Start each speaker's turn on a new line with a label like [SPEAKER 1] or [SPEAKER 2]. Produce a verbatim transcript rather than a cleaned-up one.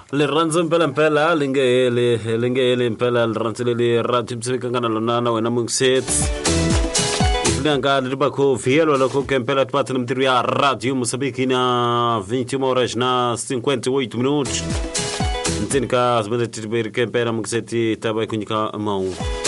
[SPEAKER 1] le ranzo mpela mpela linge le linge le mpela le ranzo le radio msebika ngana lona wena mungset Nanga liba ko fielo la ko kempela tpata na mtiru ya radio Mosambiki na vinte e uma horas na cinquenta e oito minutos. Ntinka zbende tibir kempela mungset tabai kunika mão